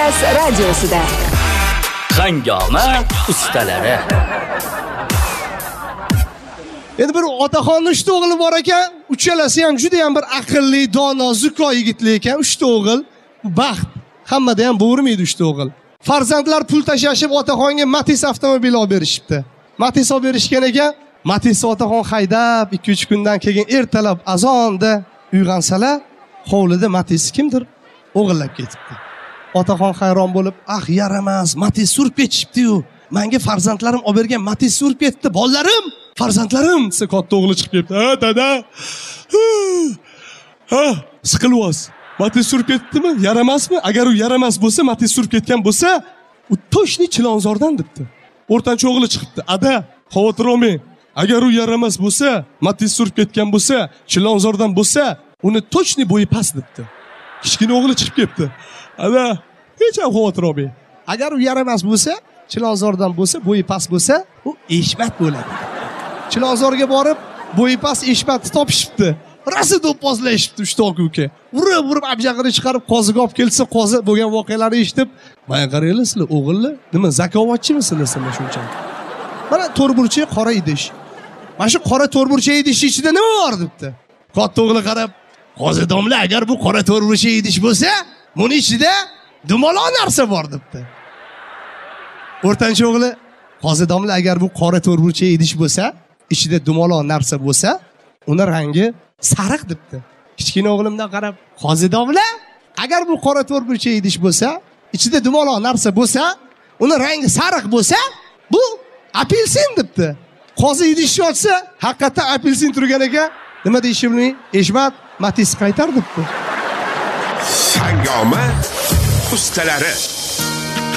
Kosmos radiosida Hangoma ustalari. Endi bir otaxonning 3 ta o'g'li bor ekan, uchalasi ham juda ham bir aqlli, dono, zuko yigitlar ekan. 3 ta o'g'il, baxt. Hammada ham bo'rmaydi 3 ta o'g'il. Farzandlar pul tashashib otaxonga Matiz avtomobil olib berishibdi. Matiz olib berishgan ekan, Matiz otaxon haydab 2-3 kundan keyin ertalab azonda uyg'onsalar, hovlida Matiz kimdir o'g'irlab ketibdi. Otaxon hayron bo'lib, "Ah, yaramas, Matiz surib ketishibdi-yu. Menga farzandlarim olib bergan Matiz surib ketdi, bolalarim, farzandlarim" desa katta o'g'li chiqib kelibdi. "Ha, dada. Ha, siqilyapsiz. Matiz surib ketdimi? Yaramasmi? Agar u yaramas bo'lsa, Matiz surib ketgan bo'lsa, u toshni Chilonzordan debdi. O'rtancha o'g'li chiqibdi. "Ada, xavotir olmang. Agar u yaramas bo'lsa, Matiz surib ketgan bo'lsa, Chilonzordan bo'lsa, uni tochni bo'yi past debdi." Kichkina o'g'li chiqib ketdi. "Ada, hech ham xavotir olmang. Agar u yaramas bo'lsa, Chilonzordan bo'lsa, bo'yi past bo'lsa, u Eshmat bo'ladi." Chilonzorga borib, bo'yi past Eshmatni topishibdi. Rasi do'pposlashibdi 3 ta uka. Urib abjag'ini chiqarib qoziga olib kelsa, qozi bo'lgan voqealarni eshitib, "Mana qaranglar sizlar o'g'illar, nima zakovatchimisizlar sizlar shunchalik? Mana to'rburchak qora idish. Mana shu qora to'rburchak idishning ichida nima bor?" debdi. Katta o'g'li qarab, "Qozi domla, agar bu qora to'rburchak idish bo'lsa, buni ichida dumaloq narsa bor" debdi. O'rtancha o'g'li, "Qozi domla, agar bu qora to'rburchak idish bo'lsa, ichida dumaloq narsa bo'lsa, uni rangi sariq" debdi. Kichkina o'g'limdan qarab, "Qozi domla, agar bu qora to'rburchak idish bo'lsa, ichida dumaloq narsa bo'lsa, uni rangi sariq bo'lsa, bu apelsin" debdi. Qozi idishni ochsa, haqiqatan apelsin turgan ekan. Nima deyishni bilmay, "Eshmat, Matiz qaytar" debdi. Hangoma ustalari.